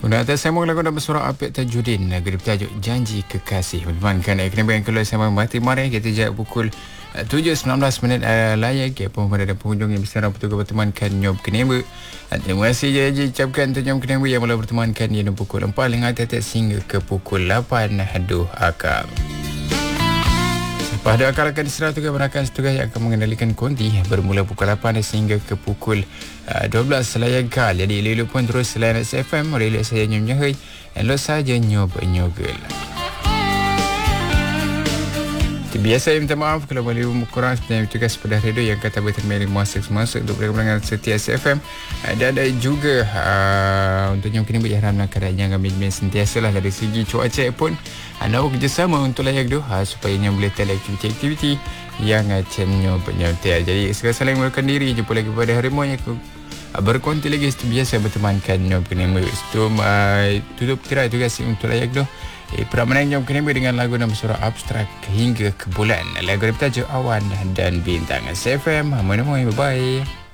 Untuk atas saya lagu dan bersuara Apik Tajudin, lagu bertajuk Janji Kekasih. Bertemankan kena yang keluar sama Mati Mari kita sejak pukul 7.19 layak pun pada pengunjung yang bersama bertugas bertemankan Nyob Keneba. Terima kasih je ucapkan untuk Nyob Keneba yang mula bertemankan di pukul 4 hingga tetek hingga ke pukul 8. Aduh akal. Pada akal akan diserah tugas berakan setugas yang akan mengendalikan konti bermula pukul 8 sehingga ke pukul 12 layak kal. Jadi Lilo pun terus selain SFM, relak saya Nyob Nyahai, elok saja Nyob Nyogel. Biasa minta maaf kalau boleh kurang sebenarnya tugas pada radio yang kata berterima masuk untuk pendengar setia SFM dan juga untuk yang kini berharap keadaan yang kami sentiasalah dari segi cuaca pun anda bekerjasama untuk layak doa supaya yang boleh tell aktiviti-aktiviti yang cenyo penyertai. Jadi segala saling melakukan diri jumpa lagi pada hari yang berkonti lagi biasa bertemankan Nyob Kenema. Tutup tirai tugas untuk layak doa. Peramanan Nyob Kenema dengan lagu dan bersuara abstrak hingga ke bulan. Lagu bertajuk Awan dan Bintang. SFM, bye-bye.